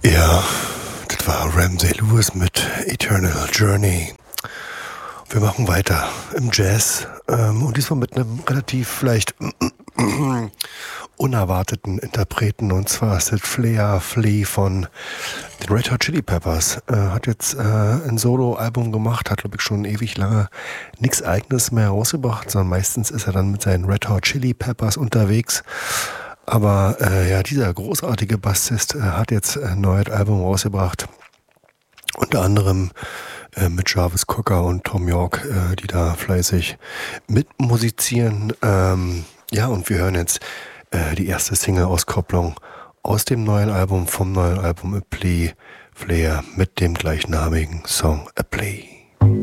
Ja, das war Ramsey Lewis mit Eternal Journey. Wir machen weiter im Jazz und diesmal mit einem relativ vielleicht unerwarteten Interpreten, und zwar ist das Flea Flea von den Red Hot Chili Peppers. Hat jetzt ein Solo-Album gemacht, hat glaube ich schon ewig lange nichts Eigenes mehr rausgebracht, sondern meistens ist er dann mit seinen Red Hot Chili Peppers unterwegs. Aber ja, dieser großartige Bassist hat jetzt ein neues Album rausgebracht. Unter anderem mit Jarvis Cocker und Tom York, die da fleißig mitmusizieren. Ja, und wir hören jetzt die erste Single-Auskopplung aus dem neuen Album, vom neuen Album A Plea, Flea mit dem gleichnamigen Song A Plea.